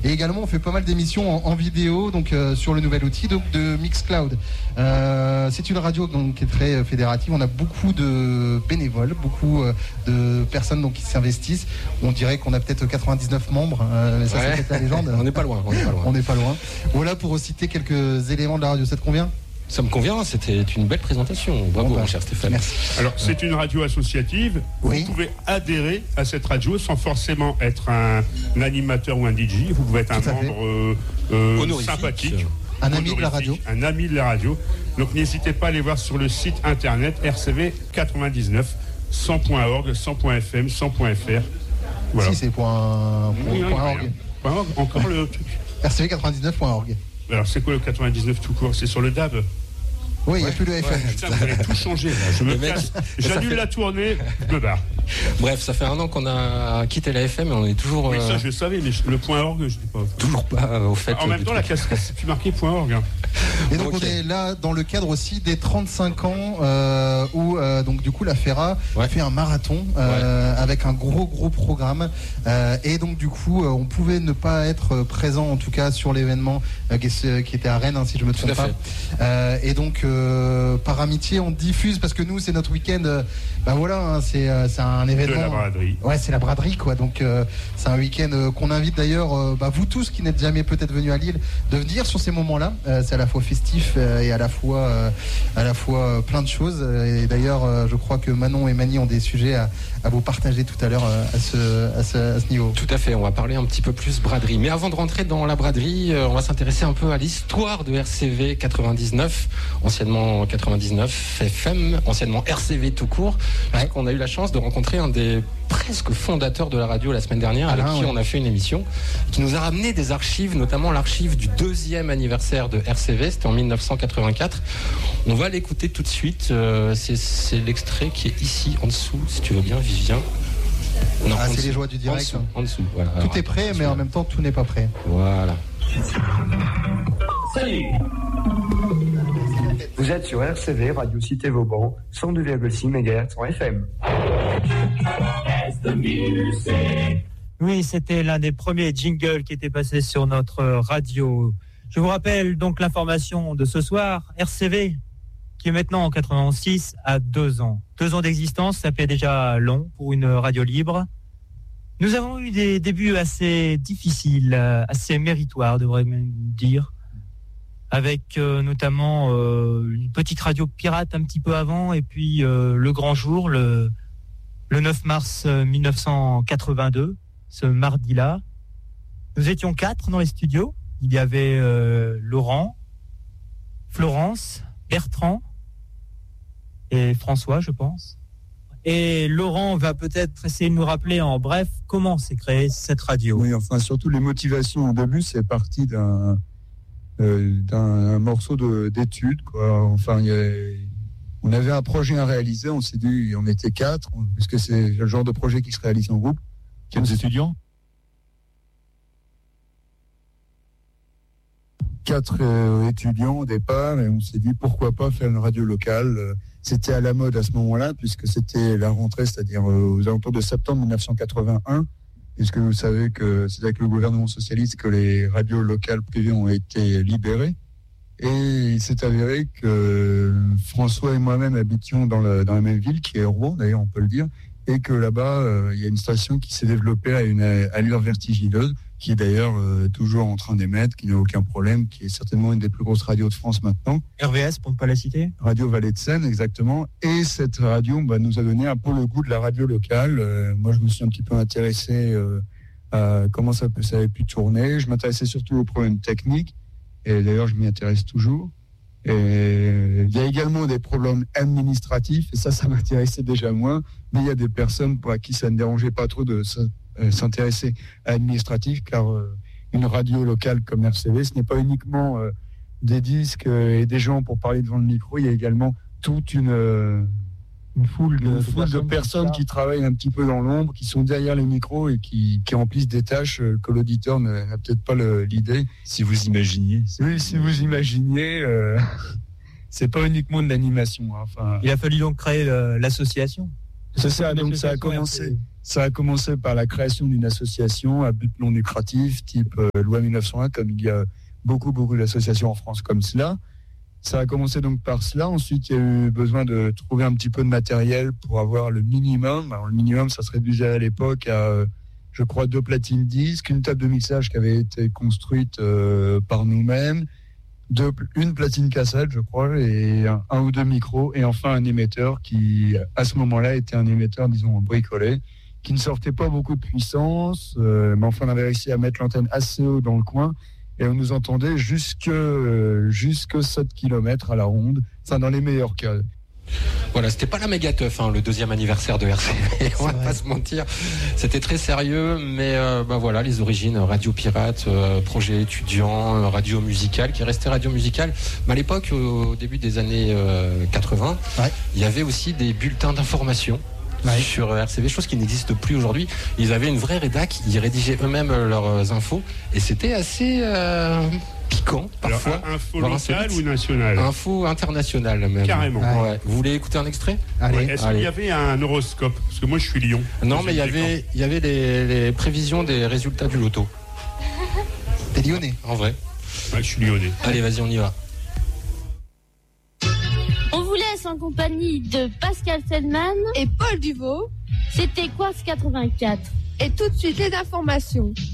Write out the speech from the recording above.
Et également, on fait pas mal d'émissions en vidéo, donc sur le nouvel outil donc, de Mixcloud. C'est une radio donc, qui est très fédérative. On a beaucoup de bénévoles, beaucoup de personnes donc, qui s'investissent. On dirait qu'on a peut-être 99 membres, mais ça c'est peut-être la légende. On n'est pas loin. On n'est pas loin. Voilà pour citer quelques éléments de la radio. Ça te convient ? Ça me convient, c'était une belle présentation. Bravo, mon cher Stéphane. Merci. Alors, c'est une radio associative. Oui. Vous pouvez adhérer à cette radio sans forcément être un animateur ou un DJ. Vous pouvez être un membre sympathique. Un ami de la radio. Un ami de la radio. Donc, n'hésitez pas à aller voir sur le site internet RCV 99, 100.org, 100.fm, 100.fr. Voilà. Si, c'est .org. Encore le truc. RCV99.org. Alors, c'est quoi le 99 tout court ? C'est sur le DAB. Oui, il n'y a plus le FM. Putain, vous allez tout changer. Là. Je me casse. J'annule la tournée, je me barre. Bref, ça fait un an qu'on a quitté la FM et on est toujours... Oui, ça je le savais, mais le .org, je ne sais pas. Toujours pas au fait. En même temps, la casquette, c'est plus marqué .org. Hein. Et donc, on est là dans le cadre aussi des 35 ans où, donc, du coup, la FERA fait un marathon avec un gros programme. Et donc, du coup, on pouvait ne pas être présent, en tout cas, sur l'événement qui était à Rennes, hein, si je ne me trompe pas. Et donc, par amitié, on diffuse parce que nous, c'est notre week-end. Voilà, hein, c'est un événement. De la braderie. Ouais, c'est la braderie, quoi. Donc, c'est un week-end qu'on invite d'ailleurs, vous tous qui n'êtes jamais peut-être venus à Lille, de venir sur ces moments-là. C'est à la fois festif et à la fois plein de choses. Et d'ailleurs, je crois que Manon et Mani ont des sujets à vous partager tout à l'heure à ce niveau. Tout à fait. On va parler un petit peu plus braderie. Mais avant de rentrer dans la braderie, on va s'intéresser un peu à l'histoire de RCV 99. Anciennement 99 FM, anciennement RCV tout court, puisqu'on a eu la chance de rencontrer un des presque fondateurs de la radio la semaine dernière, avec qui on a fait une émission, qui nous a ramené des archives, notamment l'archive du 2e anniversaire de RCV, c'était en 1984. On va l'écouter tout de suite, c'est l'extrait qui est ici en dessous, si tu veux bien, Vivien. Non, c'est les joies du direct. En dessous, voilà. Tout est prêt, mais en même temps, tout n'est pas prêt. Voilà. Salut! Vous êtes sur RCV, Radio Cité Vauban, 102,6 MHz en FM. Oui, c'était l'un des premiers jingles qui était passé sur notre radio. Je vous rappelle donc l'information de ce soir. RCV, qui est maintenant en 86, a 2 ans. 2 ans d'existence, ça fait déjà long pour une radio libre. Nous avons eu des débuts assez difficiles, assez méritoires, devrais-je dire. Avec notamment une petite radio pirate un petit peu avant, et puis le grand jour, le 9 mars 1982, ce mardi-là. Nous étions 4 dans les studios. Il y avait Laurent, Florence, Bertrand et François, je pense. Et Laurent va peut-être essayer de nous rappeler en bref comment s'est créée cette radio. Oui, enfin surtout les motivations au début, c'est parti d'un morceau d'étude, quoi. Enfin, on avait un projet à réaliser, on s'est dit, on était 4, puisque c'est le genre de projet qui se réalise en groupe. Quels étudiants ? 4 étudiants au départ, et on s'est dit pourquoi pas faire une radio locale. C'était à la mode à ce moment-là, puisque c'était la rentrée, c'est-à-dire aux alentours de septembre 1981. Puisque vous savez que c'est avec le gouvernement socialiste que les radios locales privées ont été libérées. Et il s'est avéré que François et moi-même habitions dans la même ville, qui est Rouen, d'ailleurs on peut le dire, et que là-bas, il y a une station qui s'est développée à une allure vertigineuse, qui est d'ailleurs toujours en train d'émettre, qui n'a aucun problème, qui est certainement une des plus grosses radios de France maintenant. RVS, pour ne pas la citer. Radio Vallée de Seine, exactement. Et cette radio nous a donné un peu le goût de la radio locale. Moi, je me suis un petit peu intéressé à comment ça avait pu tourner. Je m'intéressais surtout aux problèmes techniques. Et d'ailleurs, je m'y intéresse toujours. Et il y a également des problèmes administratifs. Et ça m'intéressait déjà moins. Mais il y a des personnes pour qui ça ne dérangeait pas trop de s'intéresser à l'administratif, car une radio locale comme RCV, ce n'est pas uniquement des disques et des gens pour parler devant le micro, il y a également toute une foule de personnes qui travaillent un petit peu dans l'ombre, qui sont derrière les micros et qui remplissent des tâches que l'auditeur n'a peut-être pas l'idée. Si vous imaginiez. Oui, si vous imaginiez, c'est pas uniquement de l'animation. Hein. Enfin, il a fallu donc créer l'association. C'est ça, donc ça a commencé par la création d'une association à but non lucratif, type loi 1901, comme il y a beaucoup d'associations en France comme cela. Ça a commencé donc par cela. Ensuite, il y a eu besoin de trouver un petit peu de matériel pour avoir le minimum. Alors, le minimum, ça se réduisait à l'époque à, je crois, 2 platines disques, une table de mixage qui avait été construite par nous-mêmes, une platine cassette, je crois, et un ou 2 micros, et enfin un émetteur qui, à ce moment-là, était un émetteur, disons, bricolé, qui ne sortait pas beaucoup de puissance, mais enfin, on avait réussi à mettre l'antenne assez haut dans le coin, et on nous entendait jusque 7 km à la ronde, enfin, dans les meilleurs cas. Voilà, c'était pas la méga teuf, le 2e anniversaire de RCV, on va pas se mentir. C'était très sérieux, mais voilà, les origines, radio pirate, projet étudiant, radio musicale, qui restait radio musicale. Mais à l'époque, au début des années 80, il y avait aussi des bulletins d'information. Sur RCV, chose qui n'existe plus aujourd'hui. Ils avaient une vraie rédac, ils rédigeaient eux-mêmes leurs infos, et c'était assez piquant parfois. Alors, info locale ou nationale? Info internationale même. Carrément. Ouais. Vous voulez écouter un extrait? Allez. Est-ce qu'il y avait un horoscope? Parce que moi je suis Lion. Non, mais il y avait les prévisions des résultats du loto. T'es lyonnais? En vrai. Ouais, je suis lyonnais. Allez, vas-y, on y va. On vous laisse en compagnie de Pascal Feldman et Paul Duvaux. C'était quoi ce 84? Et tout de suite les informations.